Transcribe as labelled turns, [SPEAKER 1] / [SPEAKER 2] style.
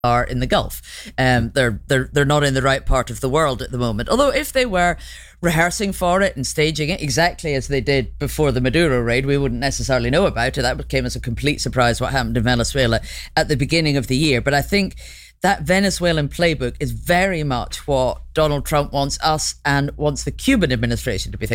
[SPEAKER 1] are in the Gulf. They're not in the right part of the world at the moment. Although if they were rehearsing for it and staging it exactly as they did before the Maduro raid, we wouldn't necessarily know about it. That came as a complete surprise what happened in Venezuela at the beginning of the year. But I think that Venezuelan playbook is very much what Donald Trump wants us and wants the Cuban administration to be thinking.